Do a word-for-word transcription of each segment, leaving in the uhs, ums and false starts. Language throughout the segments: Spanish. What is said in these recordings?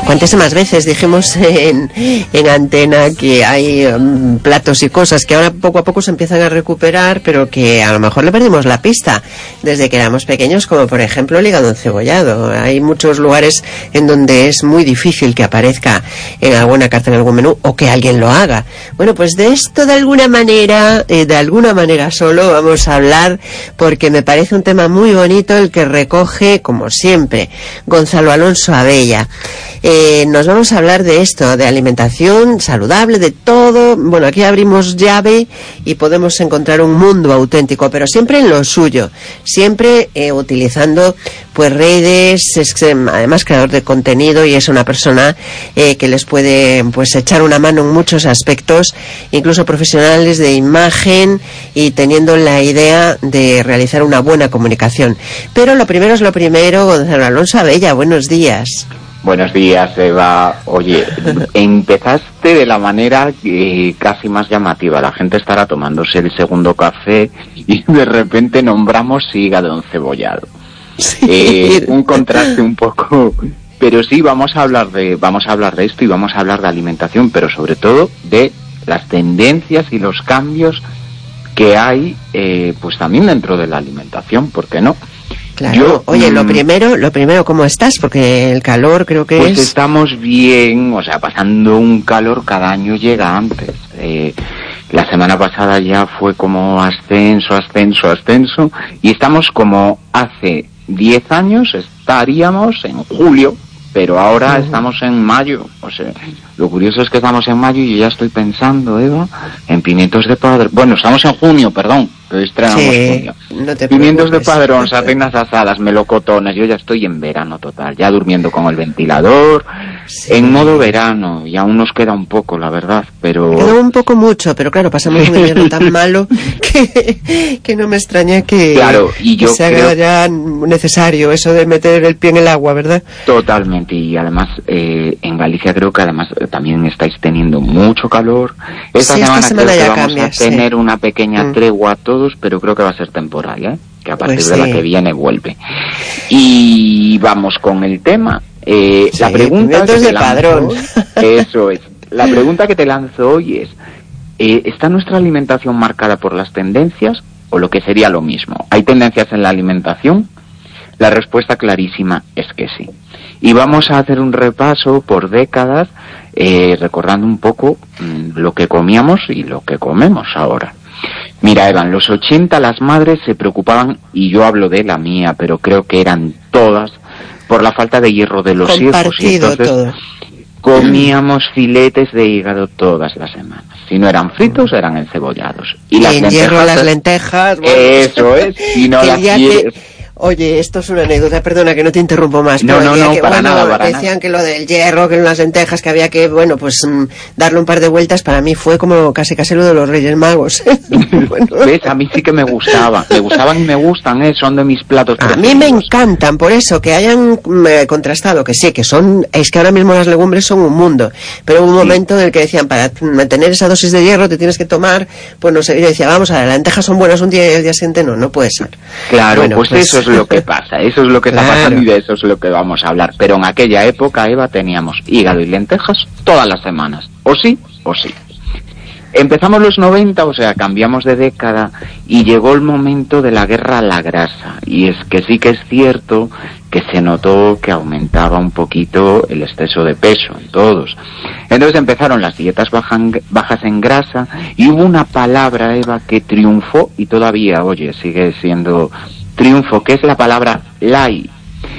cuantísimas veces dijimos en, en antena que hay um, platos y cosas que ahora poco a poco se empiezan a recuperar, pero que a lo mejor le perdimos la pista desde que éramos pequeños, como por ejemplo el hígado encebollado. Hay muchos lugares en donde es muy difícil que aparezca en alguna carta, en algún menú, o que alguien lo haga. Bueno, pues de esto de alguna manera, eh, de alguna manera solo vamos a hablar, porque me parece un tema muy bonito el que recoge, como siempre, Gonzalo Alonso Abella. Eh, nos vamos a hablar de esto, de alimentación saludable, de todo. Bueno, aquí abrimos llave y podemos encontrar un mundo auténtico, pero siempre en lo suyo, siempre eh, utilizando pues redes. Es además creador de contenido y es una persona eh, que les puede pues echar una mano en muchos aspectos, incluso profesionales de imagen, y teniendo la idea de realizar una buena comunicación. Pero lo primero es lo primero. Gonzalo Alonso Abella, buenos días. Buenos días, Eva. Oye, empezaste de la manera eh, casi más llamativa. La gente estará tomándose el segundo café y de repente nombramos hígado encebollado. Sí. Eh, un contraste un poco, pero sí vamos a hablar de vamos a hablar de esto y vamos a hablar de alimentación, pero sobre todo de las tendencias y los cambios que hay, eh, pues también dentro de la alimentación, ¿por qué no? Claro. Yo, Oye, mmm, lo primero, lo primero, ¿cómo estás? Porque el calor creo que pues es... Pues estamos bien, o sea, pasando un calor, cada año llega antes. Eh, la semana pasada ya fue como ascenso, ascenso, ascenso, y estamos como hace diez años estaríamos en julio, pero ahora uh-huh. estamos en mayo. O sea, lo curioso es que estamos en mayo y yo ya estoy pensando, Eva, en pimientos de padrón. Bueno, estamos en junio, perdón, que estrenamos sí, junio. No te pimientos preocupes. de padrón, sardinas asadas, melocotones. Yo ya estoy en verano total, ya durmiendo con el ventilador, sí. en modo verano, y aún nos queda un poco, la verdad, pero... Queda un poco mucho, pero claro, pasamos un invierno tan malo que, que no me extraña que, claro, y yo que se haga ya necesario eso de meter el pie en el agua, ¿verdad? Totalmente, y además eh, en Galicia creo que además eh, también estáis teniendo mucho calor. Esta sí, semana, esta semana creo ya que cambia, vamos a tener sí. una pequeña mm. tregua a todos, pero creo que va a ser temporal, ¿eh? Que a partir pues de sí. la que viene vuelve. Y vamos con el tema. Eh, sí, la pregunta que te de lanzo, padrón. Eso es. La pregunta que te lanzo hoy es, eh, ¿está nuestra alimentación marcada por las tendencias o lo que sería lo mismo? ¿Hay tendencias en la alimentación? La respuesta clarísima es que sí. Y vamos a hacer un repaso por décadas, eh, recordando un poco mmm, lo que comíamos y lo que comemos ahora. Mira, Eva, en los ochenta las madres se preocupaban, y yo hablo de la mía, pero creo que eran todas, por la falta de hierro de los hijos. Y entonces todo. comíamos filetes de hígado todas las semanas. Si no eran fritos, eran encebollados. Y, y las en lentejas, hierro las lentejas. Bueno, eso es. Si no las quieres... Oye, esto es una anécdota, perdona que no te interrumpo más. No, no, no, que, para bueno, nada, para decían nada. que lo del hierro, que en las lentejas, que había que, bueno, pues mmm, darle un par de vueltas, para mí fue como casi casi lo de los Reyes Magos. Bueno. ¿Ves? A mí sí que me gustaban, me gustaban y me gustan, ¿eh? Son de mis platos preferidos. A mí me encantan, por eso, que hayan eh, contrastado, que sí, que son, es que ahora mismo las legumbres son un mundo, pero hubo un sí. momento en el que decían, para mantener esa dosis de hierro te tienes que tomar, pues no sé, yo decía, vamos a ver, las lentejas son buenas un día y el día siguiente no, no puede ser. Claro, bueno, pues, pues eso es lo que pasa. Eso es lo que está claro. pasando y de eso es lo que vamos a hablar. Pero en aquella época, Eva, teníamos hígado y lentejas todas las semanas. O sí, o sí. Empezamos los noventa, o sea, cambiamos de década y llegó el momento de la guerra a la grasa. Y es que sí que es cierto que se notó que aumentaba un poquito el exceso de peso en todos. Entonces empezaron las dietas bajan, bajas en grasa y hubo una palabra, Eva, que triunfó y todavía, oye, sigue siendo... triunfo, que es la palabra light,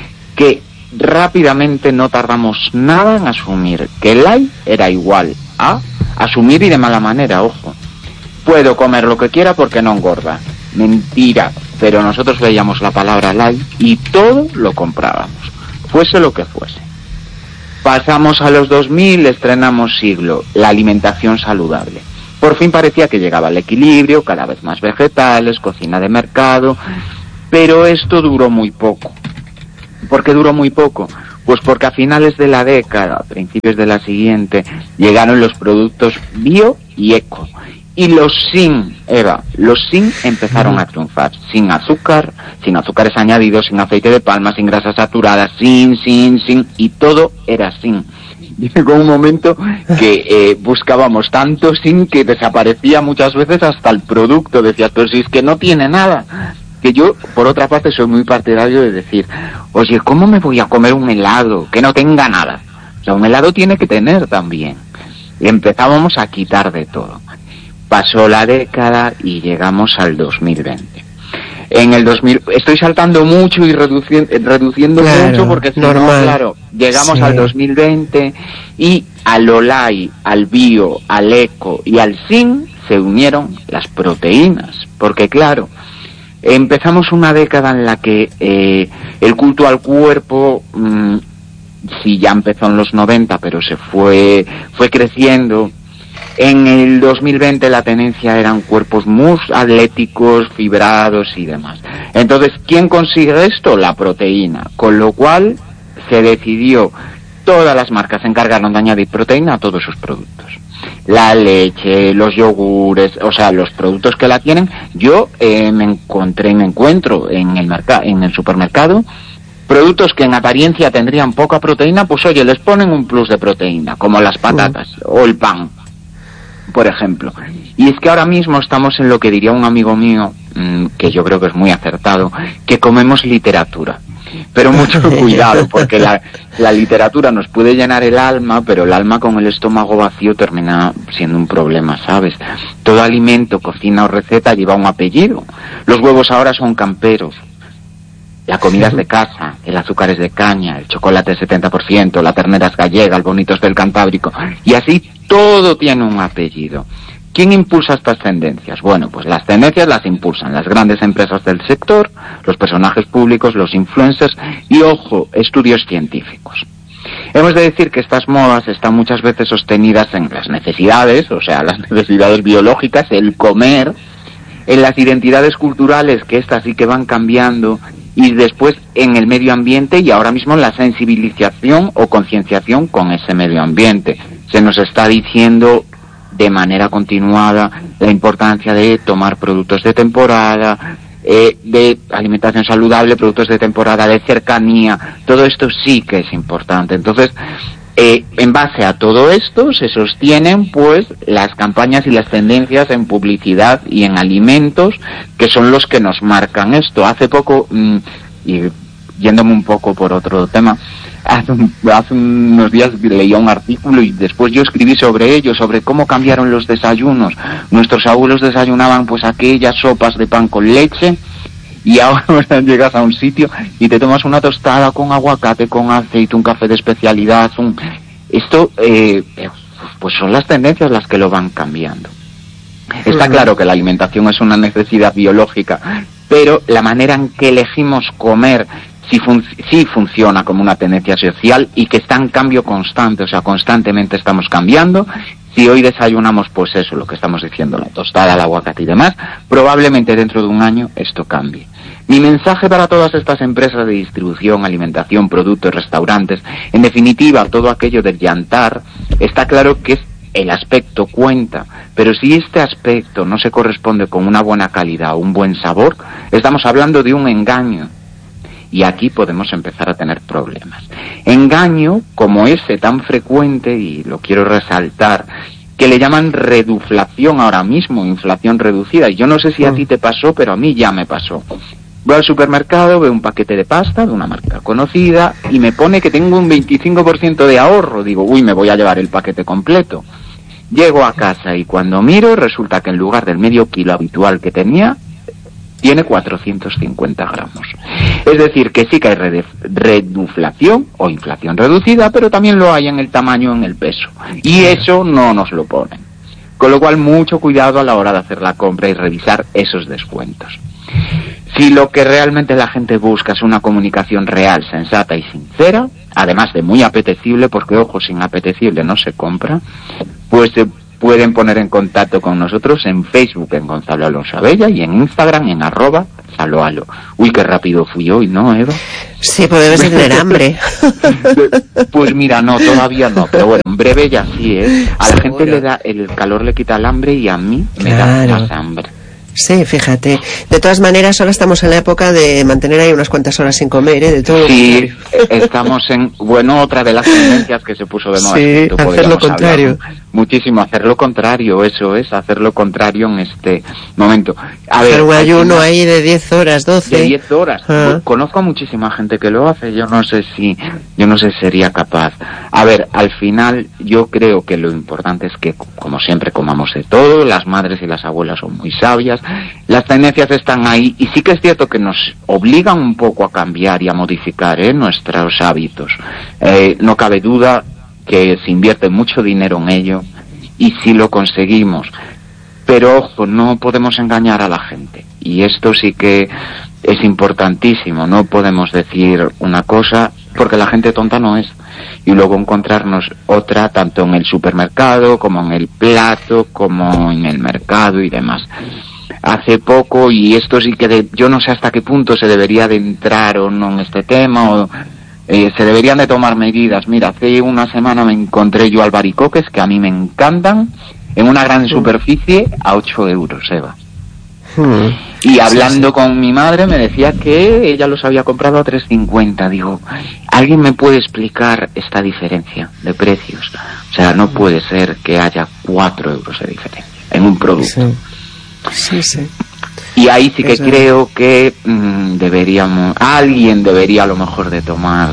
que rápidamente no tardamos nada en asumir que light era igual a asumir, y de mala manera, ojo. Puedo comer lo que quiera porque no engorda. Mentira, pero nosotros veíamos la palabra light y todo lo comprábamos, fuese lo que fuese. Pasamos a los dos mil, estrenamos siglo, la alimentación saludable. Por fin parecía que llegaba el equilibrio, cada vez más vegetales, cocina de mercado... Pero esto duró muy poco. ¿Por qué duró muy poco? Pues porque a finales de la década, a principios de la siguiente, llegaron los productos bio y eco. Y los sin, Eva, los sin empezaron a triunfar. Sin azúcar, sin azúcares añadidos, sin aceite de palma, sin grasas saturadas, sin, sin, sin, y todo era sin. Y llegó un momento que eh, buscábamos tanto sin que desaparecía muchas veces hasta el producto. Decías, pero si es que no tiene nada. Que yo, por otra parte, soy muy partidario de decir, oye, ¿cómo me voy a comer un helado que no tenga nada? O sea, un helado tiene que tener también. Y empezábamos a quitar de todo. Pasó la década y llegamos al dos mil veinte. En el dos mil, estoy saltando mucho y reduciendo, reduciendo claro, mucho porque si normal. No, claro, llegamos sí. al dos mil veinte y al Olay, al Bio, al Eco y al Sin se unieron las proteínas, porque claro, empezamos una década en la que eh, el culto al cuerpo, mmm, sí ya empezó en los noventa, pero se fue, fue creciendo. En el dos mil veinte la tendencia eran cuerpos muy atléticos, fibrados y demás. Entonces, ¿quién consigue esto? La proteína. Con lo cual, se decidió, todas las marcas se encargaron de añadir proteína a todos sus productos. La leche, los yogures, o sea, los productos que la tienen. Yo eh, me encontré, me encuentro en el mercado, en el supermercado, productos que en apariencia tendrían poca proteína, pues oye, les ponen un plus de proteína, como las patatas uh. o el pan, por ejemplo. Y es que ahora mismo estamos en lo que diría un amigo mío, mmm, que yo creo que es muy acertado, que comemos literatura. Pero mucho cuidado, porque la, la literatura nos puede llenar el alma, pero el alma con el estómago vacío termina siendo un problema, ¿sabes? Todo alimento, cocina o receta lleva un apellido. Los huevos ahora son camperos. La comida es de casa, el azúcar es de caña, el chocolate es setenta por ciento, la ternera es gallega, el bonito es del Cantábrico, y así todo tiene un apellido. ¿Quién impulsa estas tendencias? Bueno, pues las tendencias las impulsan las grandes empresas del sector, los personajes públicos, los influencers y, ojo, estudios científicos. Hemos de decir que estas modas están muchas veces sostenidas en las necesidades, o sea, las necesidades biológicas, el comer, en las identidades culturales, que estas sí que van cambiando, y después en el medio ambiente y ahora mismo en la sensibilización o concienciación con ese medio ambiente. Se nos está diciendo de manera continuada la importancia de tomar productos de temporada, eh, de alimentación saludable, productos de temporada, de cercanía. Todo esto sí que es importante. Entonces, eh, en base a todo esto se sostienen pues las campañas y las tendencias en publicidad y en alimentos, que son los que nos marcan esto. Hace poco, mmm, y yéndome un poco por otro tema, hace, un, hace unos días leía un artículo y después yo escribí sobre ello, sobre cómo cambiaron los desayunos. Nuestros abuelos desayunaban pues aquellas sopas de pan con leche, y ahora llegas a un sitio y te tomas una tostada con aguacate, con aceite, un café de especialidad. Un... Esto, eh, pues son las tendencias las que lo van cambiando. Está claro que la alimentación es una necesidad biológica, pero la manera en que elegimos comer sí, fun- sí funciona como una tendencia social y que está en cambio constante, o sea, constantemente estamos cambiando. Si hoy desayunamos, pues eso, lo que estamos diciendo, la tostada, el aguacate y demás, probablemente dentro de un año esto cambie. Mi mensaje para todas estas empresas de distribución, alimentación, productos, restaurantes, en definitiva, todo aquello del yantar, está claro que es el aspecto cuenta, pero si este aspecto no se corresponde con una buena calidad o un buen sabor, estamos hablando de un engaño. Y aquí podemos empezar a tener problemas. Engaño como ese tan frecuente, y lo quiero resaltar, que le llaman reduflación ahora mismo, inflación reducida. Y yo no sé si a ti te pasó, pero a mí ya me pasó. Voy al supermercado, veo un paquete de pasta de una marca conocida y me pone que tengo un veinticinco por ciento de ahorro. Digo, uy, me voy a llevar el paquete completo. Llego a casa y cuando miro resulta que en lugar del medio kilo habitual que tenía, tiene cuatrocientos cincuenta gramos. Es decir, que sí que hay reduflación o inflación reducida, pero también lo hay en el tamaño, en el peso. Y eso no nos lo ponen. Con lo cual, mucho cuidado a la hora de hacer la compra y revisar esos descuentos. Si lo que realmente la gente busca es una comunicación real, sensata y sincera, además de muy apetecible, porque ojo, sin apetecible no se compra, pues eh, pueden poner en contacto con nosotros en Facebook en Gonzalo Alonso Abella y en Instagram en arroba saloalo. Uy, qué rápido fui hoy, ¿no, Eva? Sí, pues debes de tener hambre. Pues mira, no, todavía no, pero bueno, en breve ya sí, ¿eh? A la Seguro. gente le da, el calor le quita el hambre y a mí me Claro. da más hambre. Sí, fíjate. De todas maneras, ahora estamos en la época de mantener ahí unas cuantas horas sin comer, ¿eh? De todo lo Sí, contrario. estamos en, bueno, otra de las tendencias que se puso de moda. Sí, esto hacer podríamos lo contrario. hablar muchísimo, hacer lo contrario, eso es, hacer lo contrario en este momento. A Hacer ver, un al ayuno final, ahí de diez horas, doce. de diez horas. Ah. Conozco a muchísima gente que lo hace, yo no sé si, yo no sé si sería capaz. A ver, al final yo creo que lo importante es que, como siempre, comamos de todo, las madres y las abuelas son muy sabias, las tendencias están ahí y sí que es cierto que nos obligan un poco a cambiar y a modificar, ¿eh? nuestros hábitos. Eh, no cabe duda que se invierte mucho dinero en ello y si lo conseguimos. Pero ojo, no podemos engañar a la gente. Y esto sí que es importantísimo. No podemos decir una cosa porque la gente tonta no es. Y luego encontrarnos otra tanto en el supermercado como en el plato, como en el mercado y demás. Hace poco, y esto sí que de, yo no sé hasta qué punto se debería de entrar o no en este tema, o eh, se deberían de tomar medidas. Mira, hace una semana me encontré yo albaricoques que a mí me encantan en una gran superficie a ocho euros, Eva. Hmm. Y hablando Sí, sí. con mi madre me decía que ella los había comprado a tres cincuenta. Digo, ¿alguien me puede explicar esta diferencia de precios? O sea, no puede ser que haya cuatro euros de diferencia en un producto. Sí, sí. sí. Y ahí sí que Eso. creo que mmm, deberíamos, alguien debería a lo mejor de tomar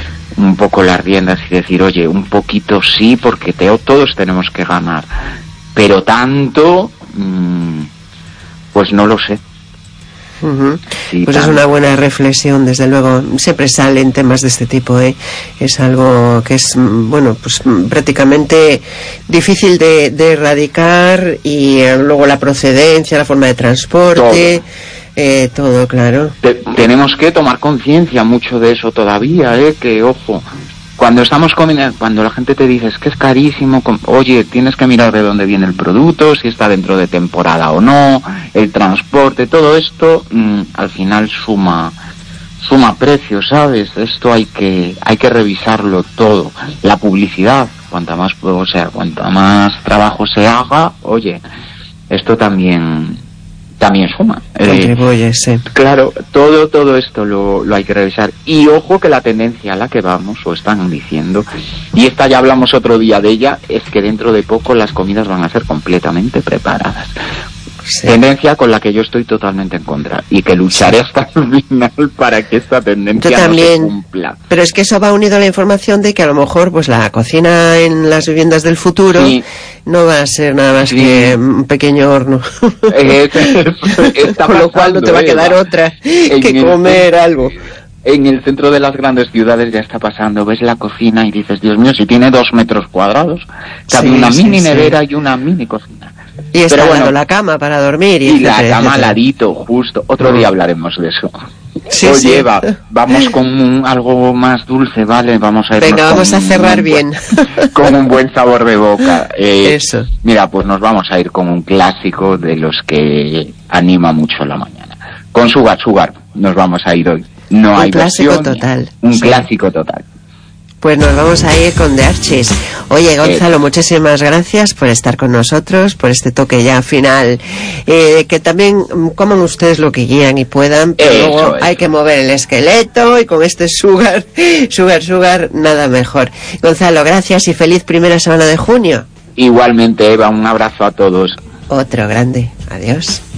un poco las riendas y decir, oye, un poquito sí, porque te, todos tenemos que ganar, pero tanto, mmm, pues no lo sé. Uh-huh. Sí, Pues es tanto. una buena reflexión, desde luego. Siempre salen temas de este tipo, ¿eh? Es algo que es, mm, bueno, pues mm, prácticamente difícil de, de erradicar y eh, luego la procedencia, la forma de transporte, todo, eh, todo claro. Te, tenemos que tomar conciencia mucho de eso todavía, ¿eh? Que, ojo, cuando estamos comiendo, cuando la gente te dice es que es carísimo, com- oye, tienes que mirar de dónde viene el producto, si está dentro de temporada o no, el transporte, todo esto mmm, al final suma suma precio, ¿sabes? Esto hay que hay que revisarlo todo. La publicidad, cuanta más, o sea, cuanta más trabajo se haga, oye, esto también también suma. Contribuye, Eh, sí. Claro, todo todo esto lo, lo hay que revisar. Y ojo que la tendencia a la que vamos, o están diciendo, y esta ya hablamos otro día de ella, es que dentro de poco las comidas van a ser completamente preparadas. Sí. Tendencia con la que yo estoy totalmente en contra y que lucharé sí. hasta el final para que esta tendencia yo también, no se cumpla. Pero es que eso va unido a la información de que a lo mejor pues la cocina en las viviendas del futuro sí. no va a ser nada más sí. que un pequeño horno. Eh, está con lo cual no te va a quedar Eva. otra que el, comer algo. En el centro de las grandes ciudades ya está pasando, ves la cocina y dices, Dios mío, si tiene dos metros cuadrados, cabe sí, una sí, mini nevera sí. y una mini cocina. Y está Pero bueno, la cama para dormir. Y, y etcétera, la cama etcétera. al ladito, justo. Otro día hablaremos de eso. Sí, Oye, sí. Eva, vamos con un, algo más dulce, ¿vale? Vamos a ir Venga, vamos a cerrar un, bien. Con un buen sabor de boca. Eh, eso. Mira, pues nos vamos a ir con un clásico de los que anima mucho la mañana. Con Sugar Sugar nos vamos a ir hoy. No un hay clásico versión, total. Un sí. clásico total. Pues nos vamos a ir con The Archies. Oye, Gonzalo, eh, muchísimas gracias por estar con nosotros, por este toque ya final. Eh, que también coman ustedes lo que quieran y puedan, pero eso, luego eso. hay que mover el esqueleto y con este sugar, sugar, sugar, nada mejor. Gonzalo, gracias y feliz primera semana de junio. Igualmente, Eva, un abrazo a todos. Otro grande. Adiós.